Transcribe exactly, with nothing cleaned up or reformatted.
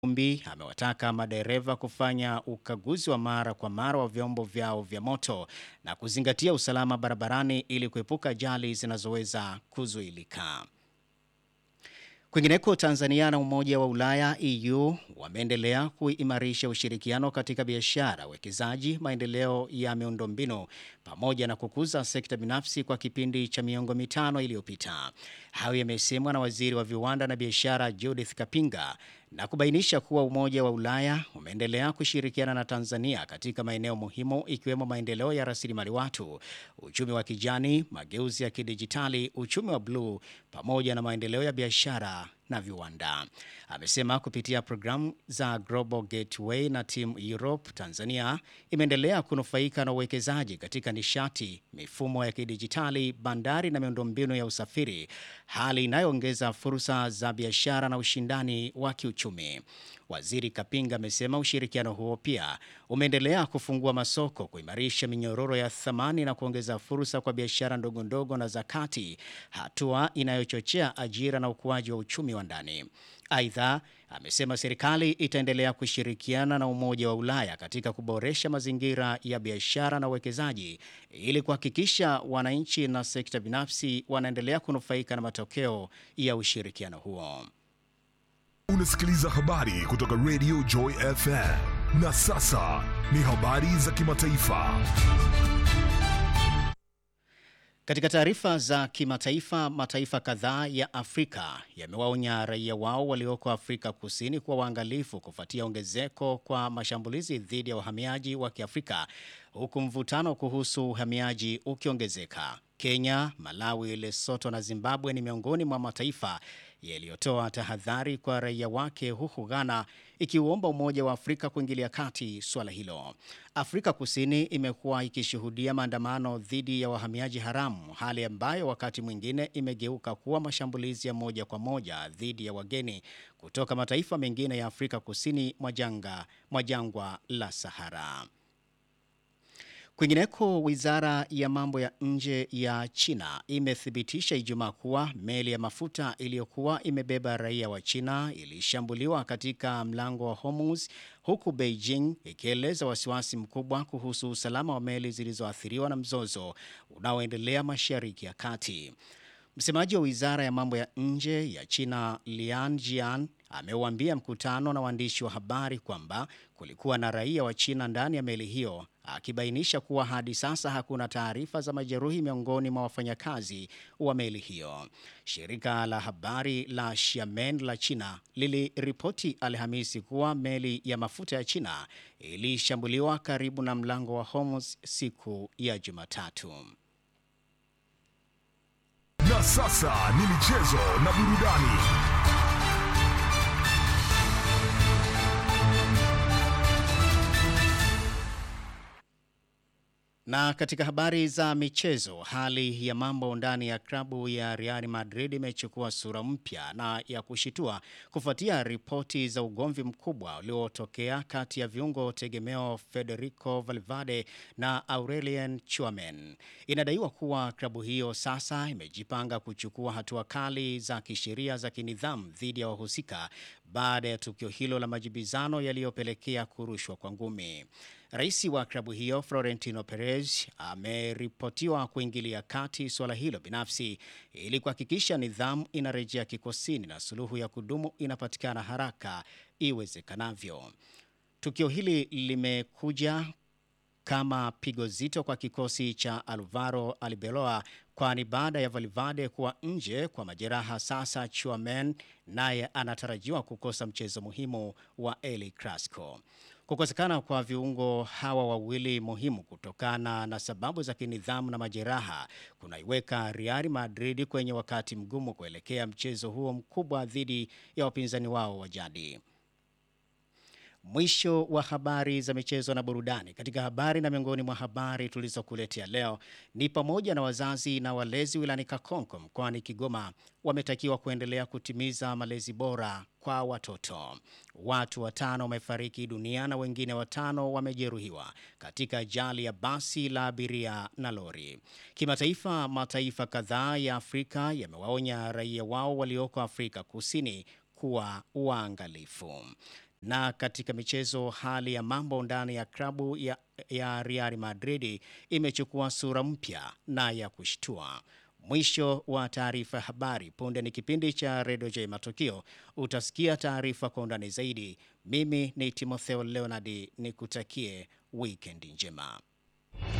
Mbi amewataka madereva kufanya ukaguzi wa mara kwa mara wa vyombo vyao vya moto na kuzingatia usalama barabarani ili kuepuka ajali zinazoweza kuzuilika. Kwingineko, Tanzania na Umoja wa Ulaya E U wameendelea kuimarisha ushirikiano katika biashara, uwekezaji, maendeleo ya miundombinu pamoja na kukuza sekta binafsi kwa kipindi cha miongo mitano iliyopita. Hayo yamesemwa na Waziri wa Viwanda na Biashara Judith Kapinga na kubainisha kuwa Umoja wa Ulaya umeendelea kushirikiana na Tanzania katika maeneo muhimu ikiwemo maendeleo ya rasilimali watu, uchumi wa kijani, mageuzi ya kidijitali, uchumi wa bluu pamoja na maendeleo ya biashara na viwanda. Amesema kupitia programu za Global Gateway na Team Europe, Tanzania imeendelea kunufaika na uwekezaji katika nishati, mifumo ya kidijitali, bandari na miundombinu ya usafiri, hali inayoongeza fursa za biashara na ushindani wa kiuchumi. Waziri Kapinga amesema ushirikiano huo pia umeendelea kufungua masoko, kuimarisha minyororo ya thamani na kuongeza fursa kwa biashara ndogo ndogo na za kati, hatua inayochochea ajira na ukuaji wa uchumi wa ndani. Aidha, amesema serikali itaendelea kushirikiana na Umoja wa Ulaya katika kuboresha mazingira ya biashara na uwekezaji ili kuhakikisha wananchi na sekta binafsi wanaendelea kunufaika na matokeo ya ushirikiano huo. Unasikiliza habari kutoka Radio Joy F M. Na sasa ni habari za kimataifa. Katika taarifa za kimataifa, mataifa kadhaa ya Afrika yamewaonya raia wao walioko Afrika Kusini kuwa waangalifu kufuatia ongezeko kwa mashambulizi dhidi ya wahamiaji wa Kiafrika, huku mvutano kuhusu uhamiaji ukiongezeka. Kenya, Malawi, Lesotho na Zimbabwe ni miongoni mwa mataifa yaliyotoa tahadhari kwa raia wake, huku Ghana ikiuomba Umoja wa Afrika kuingilia kati swala hilo. Afrika Kusini imekuwa ikishuhudia maandamano dhidi ya wahamiaji haramu, hali ambayo wakati mwingine imegeuka kuwa mashambulizi ya moja kwa moja dhidi ya wageni kutoka mataifa mengine ya Afrika Kusini mwa jangwa la Sahara. Kwingineko, Wizara ya Mambo ya Nje ya China imethibitisha Ijumaa kuwa meli ya mafuta iliyokuwa imebeba raia wa China ilishambuliwa katika mlango wa Hormuz, huku Beijing ikieleza wasiwasi mkubwa kuhusu usalama wa meli zilizoathiriwa na mzozo unaoendelea Mashariki ya Kati. Msemaji wa Wizara ya Mambo ya Nje ya China, Lian Jian, ameuambia mkutano na waandishi wa habari kwamba kulikuwa na raia wa China ndani ya meli hiyo, akibainisha kuwa hadi sasa hakuna taarifa za majeruhi miongoni mwa wafanyakazi wa meli hiyo. Shirika la habari la Xiamen la China liliripoti Alhamisi kuwa meli ya mafuta ya China ilishambuliwa karibu na mlango wa Hormuz siku ya Jumatatu. Na sasa ni michezo na burudani. Na katika habari za michezo, hali ya mambo ndani ya klabu ya Real Madrid imechukua sura mpya na ya kushitua kufuatia ripoti za ugomvi mkubwa uliotokea kati ya viungo tegemeo Federico Valverde na Aurelien Tchouameni. Inadaiwa kuwa klabu hiyo sasa imejipanga kuchukua hatua kali za kisheria za kinidhamu dhidi ya wahusika baada ya tukio hilo la majibizano yaliyopelekea kurushwa kwa ngumi. Rais wa klabu hiyo Florentino Perez ameripotiwa kuingilia kati swala hilo binafsi ili kuhakikisha nidhamu inarejea kikosini na suluhu ya kudumu inapatikana haraka iwezekanavyo. Tukio hili limekuja kama pigo zito kwa kikosi cha Alvaro Arbeloa, kwani baada ya Valverde kuwa nje kwa majeraha, sasa Tchouameni naye anatarajiwa kukosa mchezo muhimu wa El Clasico. Kukosekana kwa viungo hawa wawili muhimu kutokana na sababu za kinidhamu na majeraha kunaiweka Real Madrid kwenye wakati mgumu kuelekea mchezo huo mkubwa dhidi ya wapinzani wao wa jadi. Mwisho wa habari za michezo na burudani. Katika habari na miongoni mwa habari tulizokuletea leo ni pamoja na wazazi na walezi wilayani Kakonko mkoani Kigoma wametakiwa kuendelea kutimiza malezi bora kwa watoto. Watu watano wamefariki dunia na wengine watano wamejeruhiwa katika ajali ya basi la abiria na lori. Kimataifa, mataifa kadhaa ya Afrika yamewaonya raia wao walioko Afrika Kusini kuwa waangalifu. Na katika michezo, hali ya mambo ndani ya klabu ya, ya Real Madrid imechukua sura mpya na ya kushtua. Mwisho wa taarifa ya habari. Punde ni kipindi cha Radio J Matukio. Utasikia taarifa kwa undani zaidi. Mimi ni Timotheo Leonard, nikutakie weekend njema.